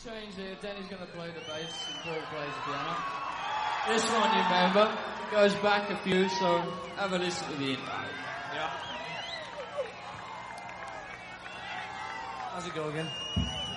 change there. Danny's going to play the bass and Paul plays the piano. This one, you remember, goes back a few, so have a listen to the intro. Yeah. How's it go again?